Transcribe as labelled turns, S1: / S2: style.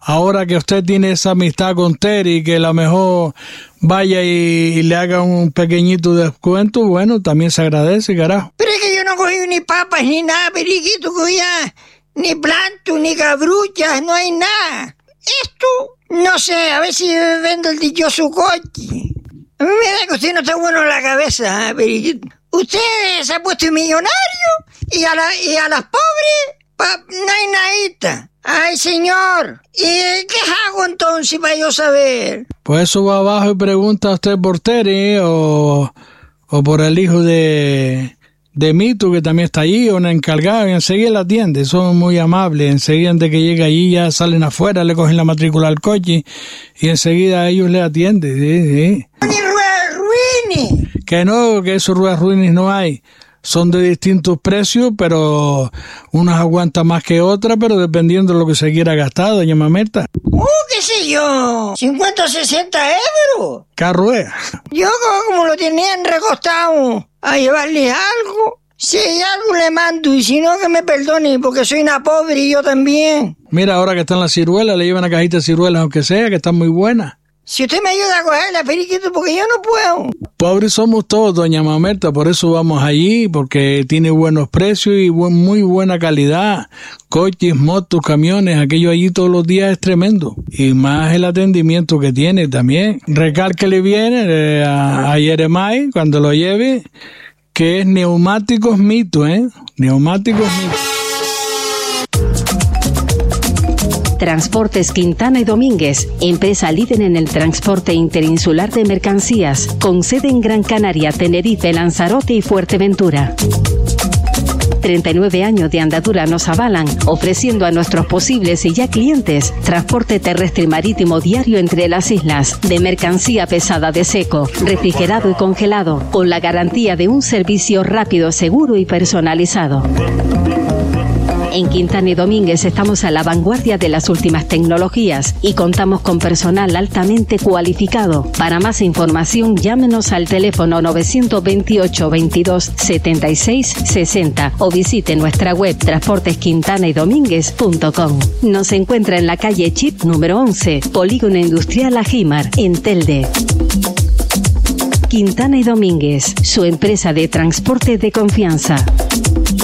S1: ahora que usted tiene esa amistad con Terry, que a lo mejor vaya y le haga un pequeñito descuento, bueno, también se agradece, carajo.
S2: Pero es que yo no cogí ni papas ni nada, periquito, cogía ni planto, ni cabruchas, no hay nada. Esto, no sé, a ver si vendo el dichoso coche. A mí me da que usted no está bueno en la cabeza, periquito. Usted se ha puesto millonario y a las pobres no hay nadita. Ay, señor, ¿y qué hago entonces para yo saber?
S1: Pues eso va abajo y pregunta a usted por Terry o por el hijo de Mito, que también está allí, o un encargado, y enseguida la atiende. Son muy amables. Enseguida de que llega allí ya salen afuera, le cogen la matrícula al coche y enseguida ellos le atienden. Sí.
S2: ¡Ni ruedas ruines!
S1: Que no, que esos ruedas ruines no hay. Son de distintos precios, pero unas aguantan más que otras, pero dependiendo de lo que se quiera gastar, doña Mamerta.
S2: ¿Qué sé yo? ¿50 o 60 euros?
S1: Carruea.
S2: Yo como lo tenían recostado a llevarle algo, si hay algo le mando, y si no que me perdone, porque soy una pobre y yo también.
S1: Mira, ahora que están las ciruelas, le llevan una cajita de ciruelas, aunque sea, que están muy buenas.
S2: Si usted me ayuda a cogerla, periquito, porque yo no puedo.
S1: Pobres somos todos, doña Mamerta, por eso vamos allí, porque tiene buenos precios y muy buena calidad. Coches, motos, camiones, aquello allí todos los días es tremendo. Y más el atendimiento que tiene también. Recálquele bien a Yeremay cuando lo lleve, que es Neumáticos Mito, Neumáticos Mito.
S3: Transportes Quintana y Domínguez, empresa líder en el transporte interinsular de mercancías, con sede en Gran Canaria, Tenerife, Lanzarote y Fuerteventura. 39 años de andadura nos avalan, ofreciendo a nuestros posibles y ya clientes transporte terrestre y marítimo diario entre las islas, de mercancía pesada de seco, refrigerado y congelado, con la garantía de un servicio rápido, seguro y personalizado. En Quintana y Domínguez estamos a la vanguardia de las últimas tecnologías y contamos con personal altamente cualificado. Para más información, llámenos al teléfono 928 22 76 60 o visite nuestra web transportesquintanaydomínguez.com. Nos encuentra en la calle Chip número 11, Polígono Industrial Ajimar, en Telde. Quintana y Domínguez, su empresa de transporte de confianza.